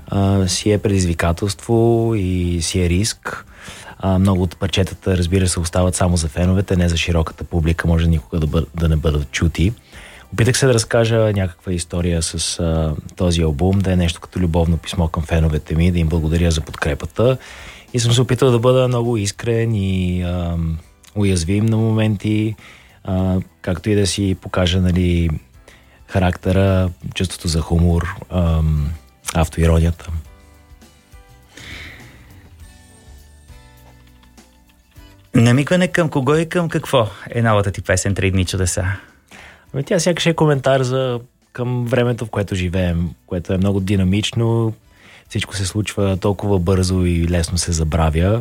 си е предизвикателство и си е риск. Много от парчетата, разбира се, остават само за феновете, не за широката публика, може никога да не бъдат чути. Опитах се да разкажа някаква история с този албум, да е нещо като любовно писмо към феновете ми, да им благодаря за подкрепата. И съм се опитал да бъда много искрен и уязвим на моменти, както и да си покажа, нали, характера, чувството за хумор, автоиронията. Намикване към кого и към какво е новата ти песен "Три дни чудеса"? Тя сякаш е коментар към времето, в което живеем, което е много динамично, всичко се случва толкова бързо и лесно се забравя.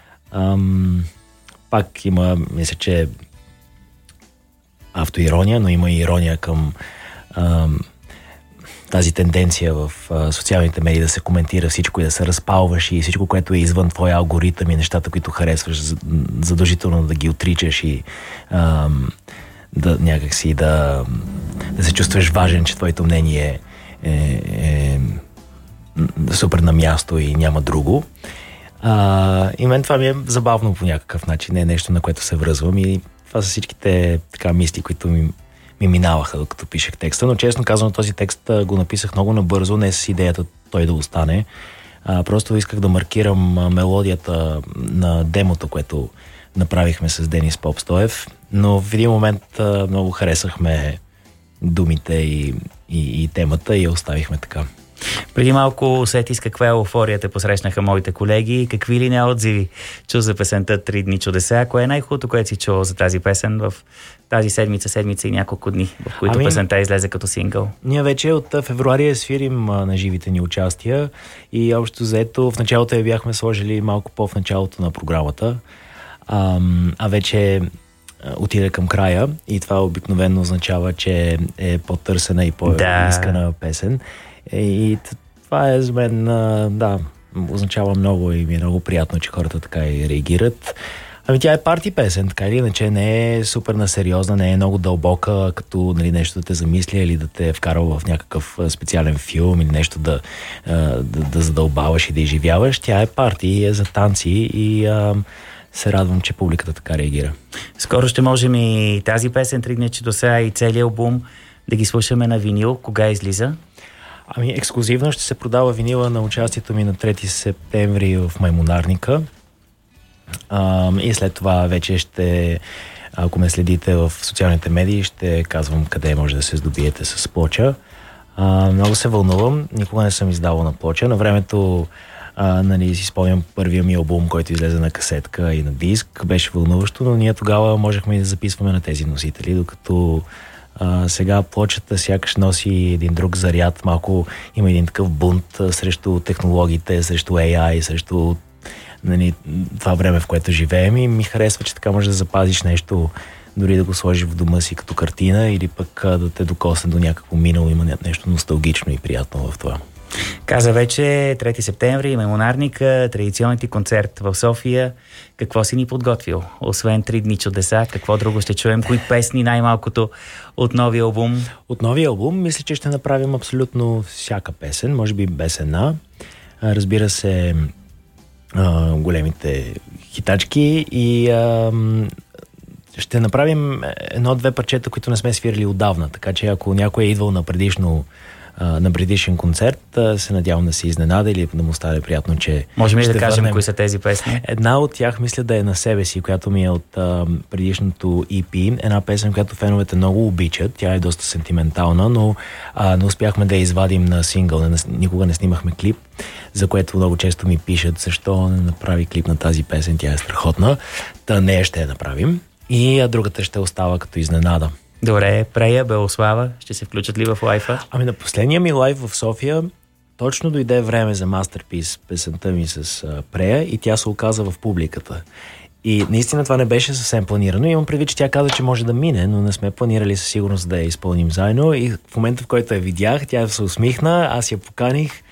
Пак има, мисля, че автоирония, но има и ирония към тази тенденция в социалните медии да се коментира всичко и да се разпалваш и всичко, което е извън твоя алгоритъм и нещата, които харесваш, задължително да ги отричаш и да някакси да се чувстваш важен, че твоето мнение е супер на място и няма друго. И мен това ми е забавно по някакъв начин, не е нещо, на което се връзвам, и това са всичките така мисли, които ми минаваха, докато пишех текста, но честно казано този текст го написах много набързо, не с идеята той да остане. Просто исках да маркирам мелодията на демото, което направихме с Денис Попстоев, но в един момент много харесахме думите и темата и я оставихме така. Преди малко усети с каква еуфория те посрещнаха моите колеги. Какви ли не отзиви чу за песента "Три дни чудеса"? Кое е най-хубавото, което си чул за тази песен в тази седмица и няколко дни, в които песента излезе като сингъл? Ние вече от февруари я свирим на живите ни участия и общо заето в началото я бяхме сложили малко по-в началото на програмата, а вече отиде към края и това обикновено означава, че е по-търсена и по-искана песен. И това е за мен, означава много и ми е много приятно, че хората така и реагират. Тя е парти песен, така или иначе не е супер насериозна, не е много дълбока, като, нали, нещо да те замисля или да те вкарва в някакъв специален филм или нещо да задълбаваш и да изживяваш. Тя е парти, е за танци и се радвам, че публиката така реагира. Скоро ще можем и тази песен "Три дни чудеса" и целият албум да ги слушаме на винил. Кога излиза? Ексклузивно ще се продава винила на участието ми на 3 септември в Маймунарника. И след това вече ако ме следите в социалните медии, ще казвам къде може да се здобиете с плоча. Много се вълнувам, никога не съм издавал на плоча. На времето, си спомням първия ми албум, който излезе на касетка и на диск, беше вълнуващо, но ние тогава можехме да записваме на тези носители, докато сега плочата сякаш носи един друг заряд, малко има един такъв бунт срещу технологиите, срещу AI, срещу това време, в което живеем, и ми харесва, че така може да запазиш нещо, дори да го сложиш в дома си като картина или пък да те докосне до някакво минало, има нещо носталгично и приятно в това. Каза вече 3 септември, Маймунарника, традиционният ти концерт в София. Какво си ни подготвил? Освен "Три дни чудеса", какво друго ще чуем? Кои песни най-малкото от новия албум? От новия албум мисля, че ще направим абсолютно всяка песен, може би без една. Разбира се, големите хитачки и ще направим едно-две парчета, които не сме свирили отдавна, така че ако някой е идвал на предишен концерт, се надявам да се изненада или да му стане приятно, че можем ли да кажем кои са тези песни? Една от тях мисля да е "На себе си", която ми е от предишното EP. Една песен, която феновете много обичат. Тя е доста сентиментална, но не успяхме да я извадим на сингъл. Никога не снимахме клип, за което много често ми пишат защо не направи клип на тази песен. Тя е страхотна. Нея ще я направим. И другата ще остава като изненада. Добре, Прея, Белослава, ще се включат ли в лайфа? На последния ми лайф в София точно дойде време за мастерпис, песента ми с Прея, и тя се оказа в публиката. И наистина това не беше съвсем планирано. Имам предвид, че тя каза, че може да мине, но не сме планирали със сигурност да я изпълним заедно. И в момента, в който я видях, тя се усмихна, аз я поканих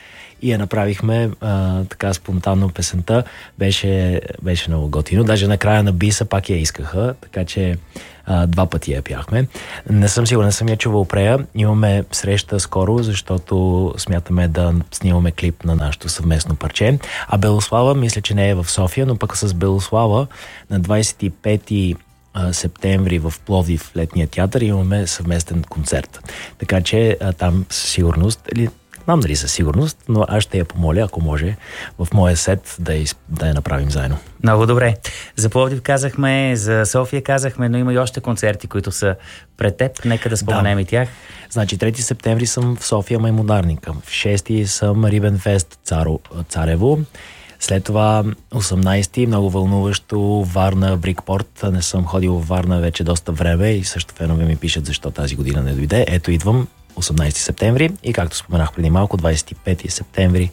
и я направихме така спонтанно песента. Беше много готино. Даже накрая на биса пак я искаха, така че 2 пъти я пяхме. Не съм сигурен, не съм я чувал прея. Имаме среща скоро, защото смятаме да снимаме клип на нашето съвместно парче. А Белослава, мисля, че не е в София, но пък с Белослава на 25 септември в Пловдив, в Летния театър, имаме съвместен концерт. Така че там със сигурност, или знам дали със сигурност, но аз ще я помоля, ако може, в моя сет да я направим заедно. Много добре. За Пловдив казахме, за София казахме, но има и още концерти, които са пред теб. Нека да споменем и тях. Значи 3 септември съм в София Маймунарника. В 6 съм Рибенфест Царево. След това 18-ти, много вълнуващо, Варна, Брикпорт. Не съм ходил в Варна вече доста време и също фенове ми пишат защо тази година не дойде. Ето идвам 18 септември и както споменах преди малко, 25 септември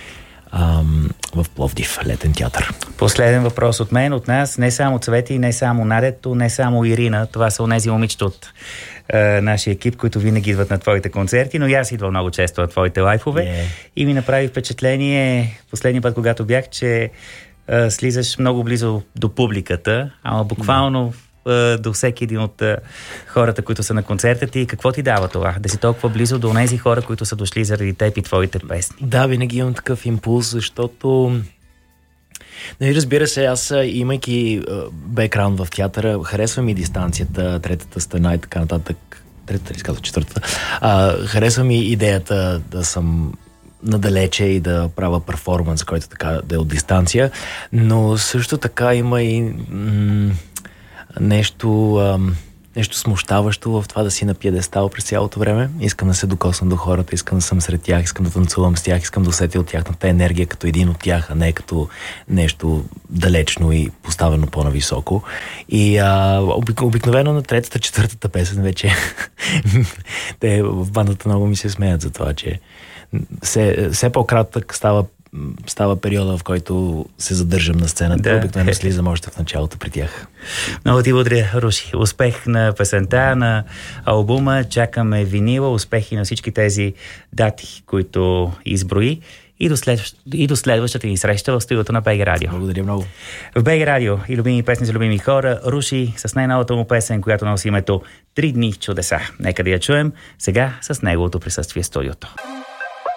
в Пловдив, Летен театър. Последен въпрос от мен, от нас. Не само Цвети, не само Надето, не само Ирина. Това са онези момичета от нашия екип, които винаги идват на твоите концерти, но и аз идвам много често на твоите лайфове. И ми направи впечатление последния път, когато бях, че слизаш много близо до публиката, ама буквално до всеки един от хората, които са на концерта ти. Какво ти дава това? Да си толкова близо до тези хора, които са дошли заради теб и твоите песни? Да, винаги имам такъв импулс, защото разбира се, аз имайки бекграунд в театъра, харесвам и дистанцията, третата стена и така нататък. Третата ли сказва, четвъртата? Харесвам и идеята да съм надалече и да правя перформанс, който така да е от дистанция, но също така има и нещо смущаващо в това да си на пиедестал през цялото време. Искам да се докосна до хората, искам да съм сред тях, искам да танцувам с тях, искам да усетя от тяхната енергия като един от тях, а не като нещо далечно и поставено по-нависоко. И обикновено на третата, четвъртата песен вече те в бандата много ми се смеят за това, че все по-кратък става периода, в който се задържам на сцената. Да. Обикновено слизам още в началото при тях. Много ти благодаря, Руши. Успех на песента, на албума. Чакаме винила. Успехи на всички тези дати, които изброи. И до следващата ни среща в студиото на БГ Радио. Благодаря много. В БГ Радио и любими песни за любими хора, Руши с най-новата му песен, която носи името 3 дни чудеса. Нека да я чуем сега с неговото присъствие в студиото.